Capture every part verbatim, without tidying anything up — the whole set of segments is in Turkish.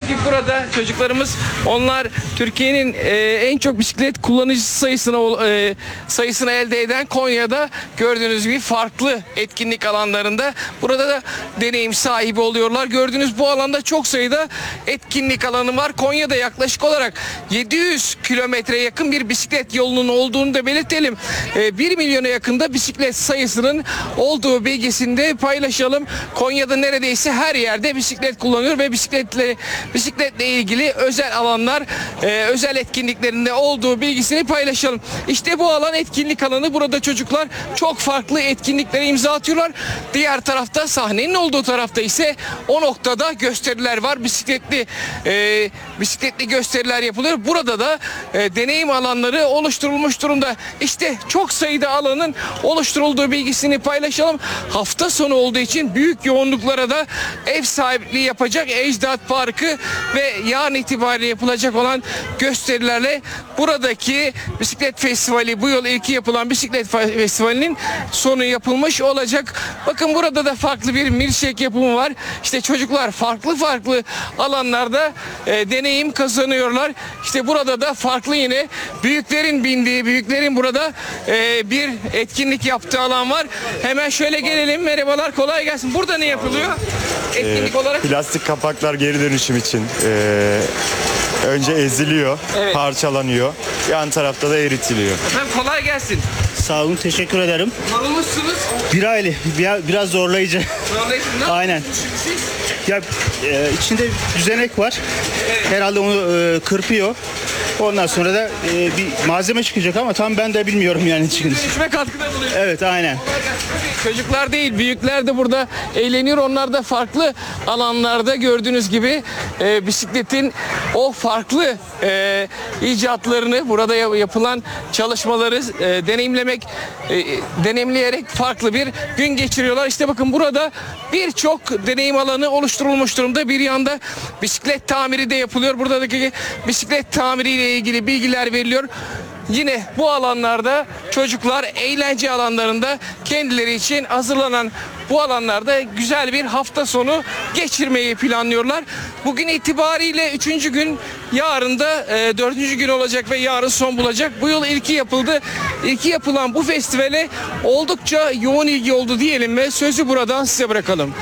Gördüğünüz gibi burada çocuklarımız, onlar Türkiye'nin e, en çok bisiklet kullanıcısı sayısına e, sayısını elde eden Konya'da gördüğünüz gibi farklı etkinlik alanlarında burada da deneyim sahibi oluyorlar. Gördüğünüz bu alanda çok sayıda etkinlik alanı var. Konya'da yaklaşık olarak yedi yüz kilometreye yakın bir bisiklet yolunun olduğunu da belirtelim. E, bir milyona yakında bisiklet sayısının olduğu bilgisini de paylaşalım. Konya'da neredeyse her yerde bisiklet kullanıyor ve bisikletle bisikletle ilgili özel alanlar, e, özel etkinliklerinde olduğu bilgisini paylaşalım. İşte bu alan etkinlik alanı. Burada çocuklar çok farklı etkinliklere imza atıyorlar. Diğer tarafta, sahnenin olduğu tarafta ise o noktada gösteriler var. Bisikletli e, bisikletli gösteriler yapılıyor. Burada da e, deneyim alanları oluşturulmuş durumda. İşte çok sayıda alanın oluşturulduğu bilgisini paylaşalım. Hafta sonu olduğu için büyük yoğunluklara da ev sahipliği yapacak Ecdat Parkı ve yarın itibariyle yapılacak olan gösterilerle buradaki bisiklet festivali, bu yıl ilki yapılan bisiklet festivalinin sonu yapılmış olacak. Bakın burada da farklı bir milkshake yapımı var. İşte çocuklar farklı farklı alanlarda e, deneyim kazanıyorlar. İşte burada da farklı yine büyüklerin bindiği, büyüklerin burada e, bir etkinlik yaptığı alan var. Hemen şöyle gelelim. Merhabalar, kolay gelsin. Burada ne yapılıyor? Etkinlik Ee, olarak. Plastik kapaklar geri dönüşüm için ee, önce eziliyor, Evet. parçalanıyor. Yan tarafta da eritiliyor. Efendim kolay gelsin. Sağ olun, teşekkür ederim. Yorulmuşsunuz. Bir aile, bir- biraz zorlayıcı. Zorlayışın. Ne Aynen. yapıyorsunuz siz? Ya e, içinde düzenek var. Herhalde onu e, kırpıyor. Ondan sonra da e, bir malzeme çıkacak ama tam ben de bilmiyorum yani çıkın. Dönüşüme katkıda buluyor. Evet, aynen. Çocuklar değil, büyükler de burada eğleniyor. Onlar da farklı alanlarda gördüğünüz gibi e, bisikletin o farklı e, icatlarını, burada yap- yapılan çalışmaları e, deneyimlemek, e, deneyimleyerek farklı bir gün geçiriyorlar. İşte bakın burada birçok deneyim alanı oluşturulmuş durumda. Bir yanda bisiklet tamiri de yapılıyor. Buradaki bisiklet tamiriyle ilgili bilgiler veriliyor. Yine bu alanlarda çocuklar eğlence alanlarında kendileri için hazırlanan bu alanlarda güzel bir hafta sonu geçirmeyi planlıyorlar. Bugün itibariyle üçüncü gün, yarın da e, dördüncü gün olacak ve yarın son bulacak. Bu yıl ilki yapıldı. İlki yapılan bu festivale oldukça yoğun ilgi oldu diyelim ve sözü buradan size bırakalım.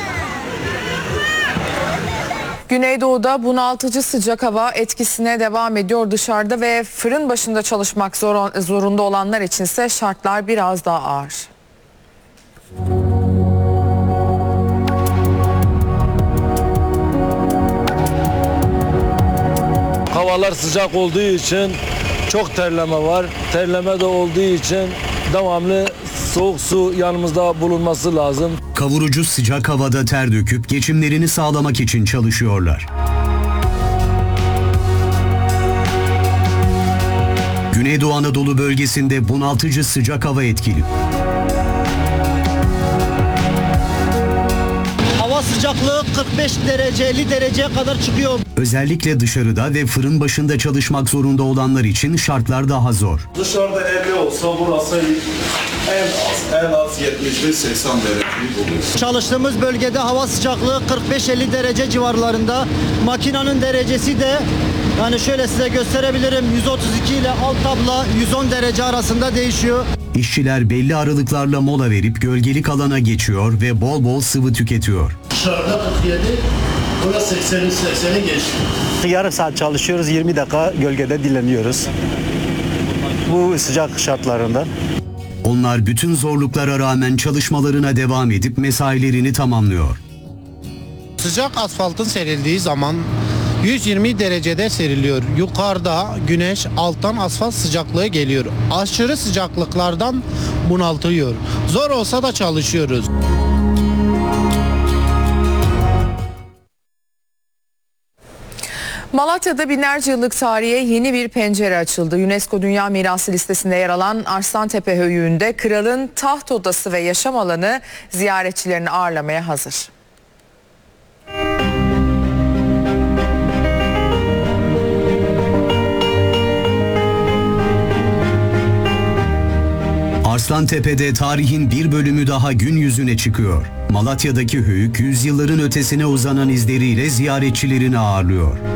Güneydoğu'da bunaltıcı sıcak hava etkisine devam ediyor. Dışarıda ve fırın başında çalışmak zor, zorunda olanlar içinse şartlar biraz daha ağır. Havalar sıcak olduğu için çok terleme var. Terleme de olduğu için devamlı soğuk su yanımızda bulunması lazım. Kavurucu sıcak havada ter döküp geçimlerini sağlamak için çalışıyorlar. Güneydoğu Anadolu bölgesinde bunaltıcı sıcak hava etkili. Hava sıcaklığı kırk beş derece elli dereceye kadar çıkıyor. Özellikle dışarıda ve fırın başında çalışmak zorunda olanlar için şartlar daha zor. Dışarıda elli olsa burası en az en az yetmiş beş seksen dereceyi buluyor. Çalıştığımız bölgede hava sıcaklığı kırk beş elli derece civarlarında. Makinanın derecesi de yani şöyle size gösterebilirim, yüz otuz iki ile alt tabla yüz on derece arasında değişiyor. İşçiler belli aralıklarla mola verip gölgelik alana geçiyor ve bol bol sıvı tüketiyor. Dışarıda kırk yedi, burada sekseni sekseni geçti. Yarım saat çalışıyoruz, yirmi dakika gölgede dinleniyoruz. Bu sıcak şartlarında. Onlar bütün zorluklara rağmen çalışmalarına devam edip mesailerini tamamlıyor. Sıcak asfaltın serildiği zaman yüz yirmi derecede seriliyor. Yukarıda güneş, alttan asfalt sıcaklığı geliyor. Aşırı sıcaklıklardan bunaltıyor. Zor olsa da çalışıyoruz. Malatya'da binlerce yıllık tarihe yeni bir pencere açıldı. UNESCO Dünya Mirası listesinde yer alan Arslantepe Höyüğü'nde kralın taht odası ve yaşam alanı ziyaretçilerini ağırlamaya hazır. Arslantepe'de tarihin bir bölümü daha gün yüzüne çıkıyor. Malatya'daki höyük yüzyılların ötesine uzanan izleriyle ziyaretçilerini ağırlıyor.